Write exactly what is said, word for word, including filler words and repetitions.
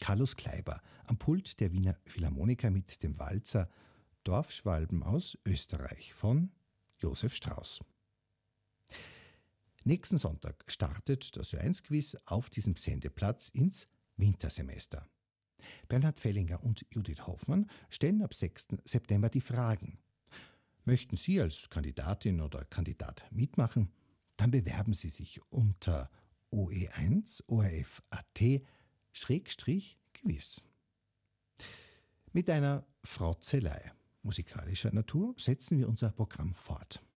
Carlos Kleiber am Pult der Wiener Philharmoniker mit dem Walzer Dorfschwalben aus Österreich von Josef Strauss. Nächsten Sonntag startet das Ö eins Quiz auf diesem Sendeplatz ins Wintersemester. Bernhard Fellinger und Judith Hoffmann stellen ab sechsten September die Fragen. Möchten Sie als Kandidatin oder Kandidat mitmachen? Dann bewerben Sie sich unter o e eins punkt o r f punkt a t Schrägstrich Quiz. Mit einer Frotzelei musikalischer Natur setzen wir unser Programm fort.